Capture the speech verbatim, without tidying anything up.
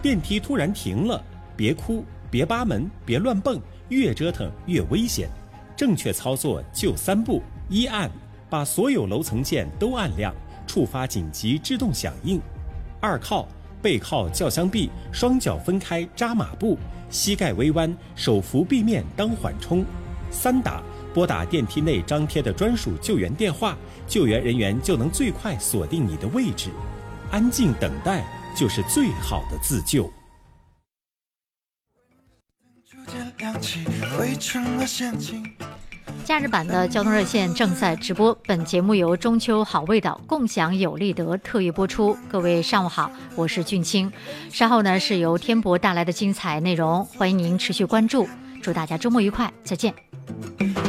电梯突然停了，别哭，别扒门，别乱蹦，越折腾越危险。正确操作就三步：一按，把所有楼层键都按亮，触发紧急制动响应；二靠，背靠轿厢壁，双脚分开扎马步，膝盖微弯，手扶壁面当缓冲；三打，拨打电梯内张贴的专属救援电话，救援人员就能最快锁定你的位置。安静等待就是最好的自救。 假日版的交通热线正在直播，本节目由中秋好味道共享有利德特约播出。各位上午好，我是俊清。稍后呢是由天博带来的精彩内容，欢迎您持续关注。祝大家周末愉快，再见。